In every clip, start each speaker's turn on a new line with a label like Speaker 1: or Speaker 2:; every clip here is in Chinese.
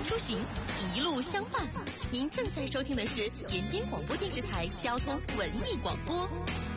Speaker 1: 出行，一路相伴。您正在收听的是延边广播电视台交通文艺广播。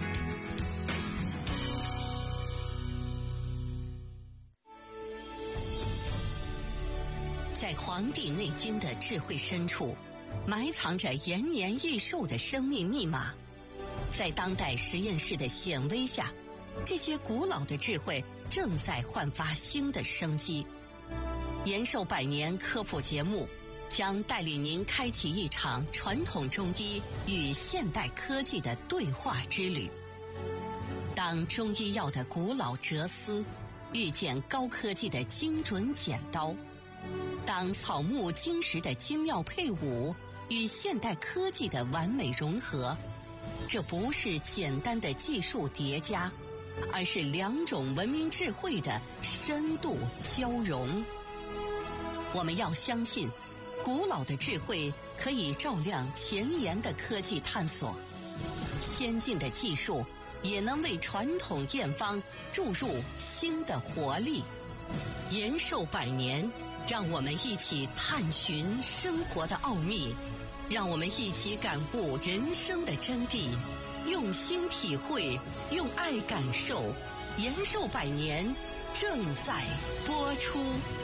Speaker 1: 在《黄帝内经》的智慧深处，埋藏着延年益寿的生命密码。在当代实验室的显微下，这些古老的智慧正在焕发新的生机。延寿百年科普节目将带领您开启一场传统中医与现代科技的对话之旅。当中医药的古老哲思遇见高科技的精准剪刀，当草木金石的精妙配伍与现代科技的完美融合，这不是简单的技术叠加，而是两种文明智慧的深度交融。我们要相信，古老的智慧可以照亮前沿的科技探索，先进的技术也能为传统验方注入新的活力。延寿百年，让我们一起探寻生活的奥秘，让我们一起感悟人生的真谛，用心体会，用爱感受。延寿百年正在播出。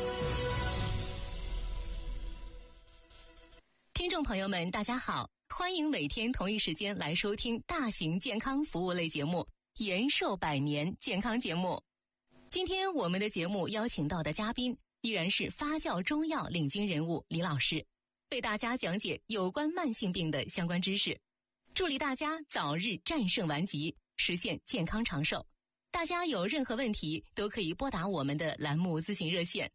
Speaker 1: 听众朋友们，大家好，欢迎每天同一时间来收听大型健康服务类节目《延寿百年健康节目》。今天我们的节目邀请到的嘉宾依然是发酵中药领军人物李老师，为大家讲解有关慢性病的相关知识，助力大家早日战胜顽疾，实现健康长寿。大家有任何问题都可以拨打我们的栏目咨询热线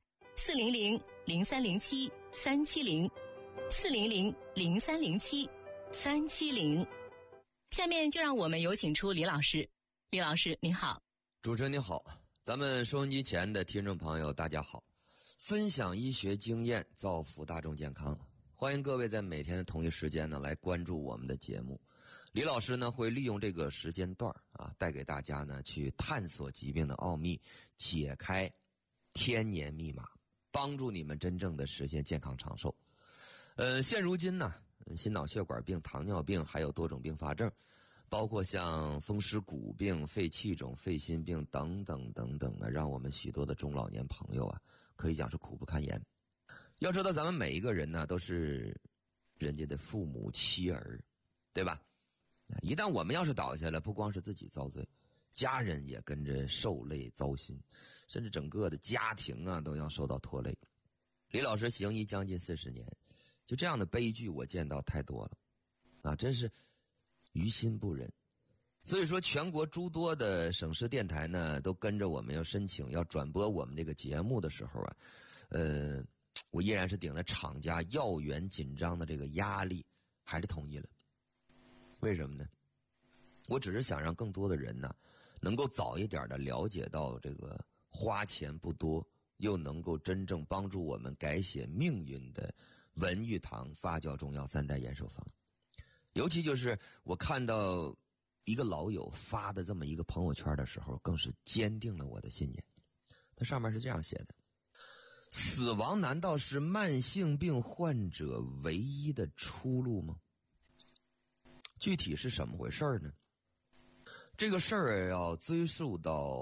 Speaker 1: 400-0307-370，400-0307-370。下面就让我们有请出李老师。李老师您好。
Speaker 2: 主持人你好，咱们收音机前的听众朋友大家好，分享医学经验，造福大众健康。欢迎各位在每天的同一时间呢来关注我们的节目。李老师呢会利用这个时间段带给大家呢去探索疾病的奥秘，解开天年密码，帮助你们真正的实现健康长寿。现如今呢，心脑血管病、糖尿病还有多种并发症，包括像风湿骨病、肺气肿、肺心病等等等等呢，让我们许多的中老年朋友可以讲是苦不堪言。要知道咱们每一个人呢都是人家的父母妻儿，对吧？一旦我们要是倒下了，不光是自己遭罪，家人也跟着受累糟心，甚至整个的家庭都要受到拖累。李老师行医将近40年，就这样的悲剧我见到太多了真是于心不忍。所以说全国诸多的省市电台呢都跟着我们要申请要转播我们这个节目的时候我依然是顶着厂家药源紧张的这个压力，还是同意了。为什么呢？我只是想让更多的人呢能够早一点的了解到这个花钱不多又能够真正帮助我们改写命运的文玉堂发酵中药3代延寿方。尤其就是我看到一个老友发的这么一个朋友圈的时候，更是坚定了我的信念。它上面是这样写的：死亡难道是慢性病患者唯一的出路吗？具体是什么回事呢？这个事儿要追溯到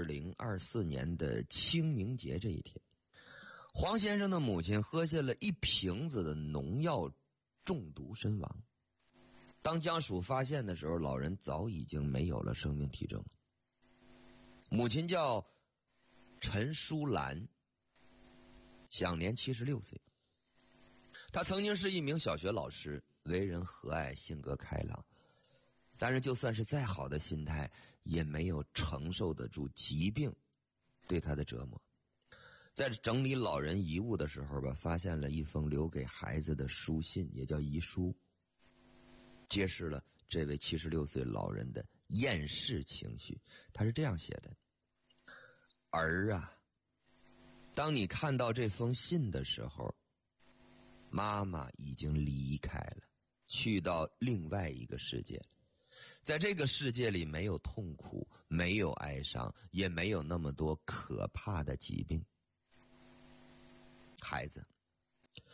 Speaker 2: 2024年的清明节这一天，黄先生的母亲喝下了1瓶子的农药，中毒身亡。当家属发现的时候，老人早已经没有了生命体征。母亲叫陈淑兰，享年76岁。她曾经是一名小学老师，为人和蔼，性格开朗，但是就算是再好的心态，也没有承受得住疾病对他的折磨。在整理老人遗物的时候发现了一封留给孩子的书信，也叫遗书，揭示了这位76岁老人的厌世情绪。他是这样写的：儿啊，当你看到这封信的时候，妈妈已经离开了，去到另外一个世界。在这个世界里没有痛苦，没有哀伤，也没有那么多可怕的疾病。孩子，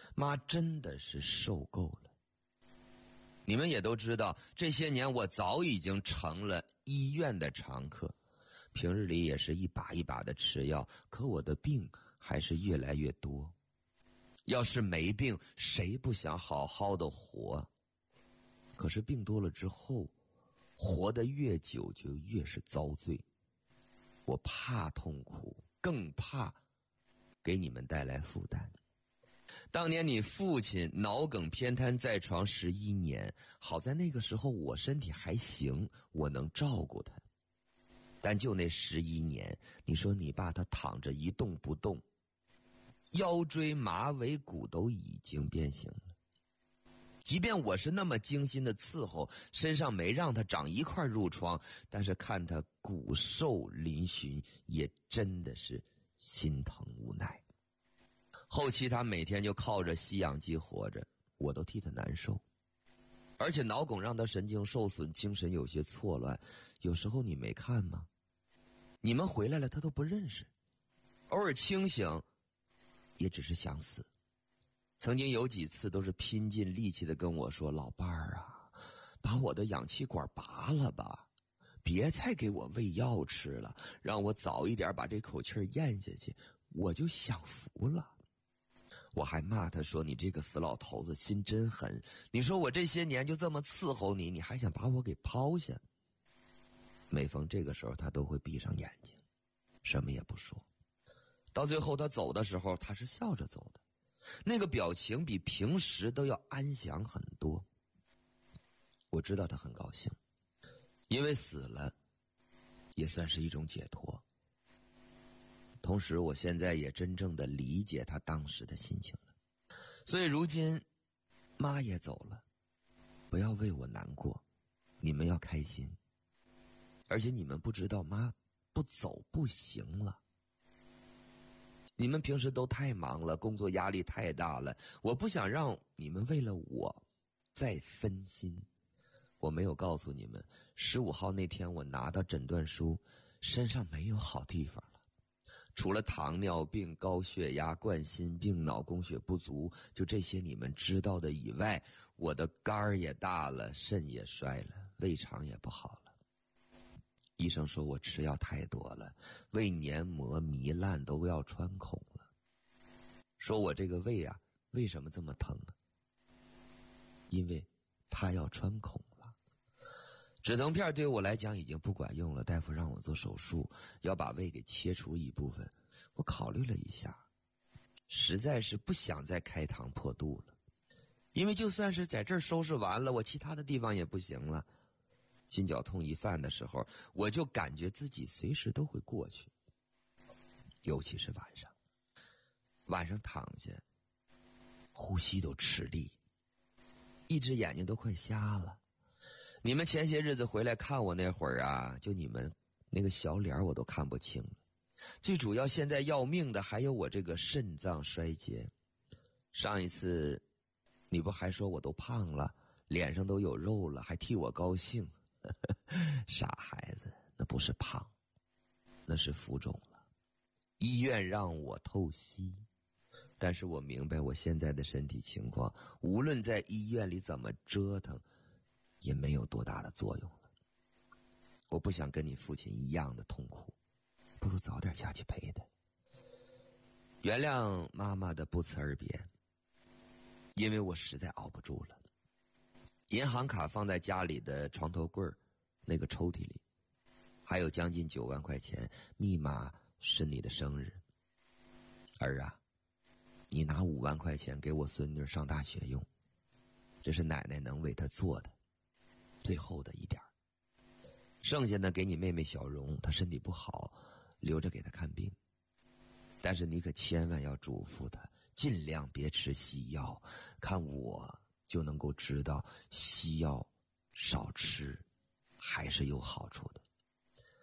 Speaker 2: 妈真的是受够了。你们也都知道，这些年我早已经成了医院的常客，平日里也是一把一把的吃药，可我的病还是越来越多。要是没病，谁不想好好的活？可是病多了之后，活得越久就越是遭罪。我怕痛苦，更怕给你们带来负担。当年你父亲脑梗偏瘫在床11年，好在那个时候我身体还行，我能照顾他。但就那11年，你说你爸他躺着一动不动，腰椎马尾骨都已经变形了。即便我是那么精心的伺候，身上没让他长一块褥疮，但是看他骨瘦嶙峋，也真的是心疼无奈。后期他每天就靠着吸氧机活着，我都替他难受。而且脑梗让他神经受损，精神有些错乱。有时候你没看吗？你们回来了他都不认识，偶尔清醒也只是想死。曾经有几次都是拼尽力气的跟我说，老伴儿啊，把我的氧气管拔了吧，别再给我喂药吃了，让我早一点把这口气咽下去，我就享福了。我还骂他说，你这个死老头子心真狠，你说我这些年就这么伺候你，你还想把我给抛下。每逢这个时候他都会闭上眼睛，什么也不说。到最后他走的时候，他是笑着走的，那个表情比平时都要安详很多。我知道他很高兴，因为死了也算是一种解脱。同时我现在也真正的理解他当时的心情了。所以如今妈也走了，不要为我难过，你们要开心。而且你们不知道，妈不走不行了。你们平时都太忙了，工作压力太大了，我不想让你们为了我再分心。我没有告诉你们，15号那天我拿到诊断书，身上没有好地方了，除了糖尿病、高血压、冠心病、脑供血不足，就这些你们知道的以外，我的肝儿也大了，肾也衰了，胃肠也不好了。医生说我吃药太多了，胃黏膜糜烂都要穿孔了。说我这个胃啊，为什么这么疼啊？因为它要穿孔了。止疼片对我来讲已经不管用了，大夫让我做手术，要把胃给切除一部分。我考虑了一下，实在是不想再开膛破肚了，因为就算是在这儿收拾完了，我其他的地方也不行了。心绞痛一犯的时候，我就感觉自己随时都会过去，尤其是晚上躺下，呼吸都吃力，一只眼睛都快瞎了。你们前些日子回来看我那会儿啊，就你们那个小脸我都看不清了。最主要现在要命的还有我这个肾脏衰竭。上一次你不还说我都胖了，脸上都有肉了，还替我高兴。傻孩子，那不是胖，那是浮肿了。医院让我透析，但是我明白我现在的身体情况，无论在医院里怎么折腾，也没有多大的作用了。我不想跟你父亲一样的痛苦，不如早点下去陪他。原谅妈妈的不辞而别，因为我实在熬不住了。银行卡放在家里的床头柜那个抽屉里，还有将近9万块钱，密码是你的生日。儿啊，你拿5万块钱给我孙女上大学用，这是奶奶能为她做的最后的一点，剩下的给你妹妹小荣，她身体不好，留着给她看病。但是你可千万要嘱咐她，尽量别吃西药，看我就能够知道西药少吃还是有好处的。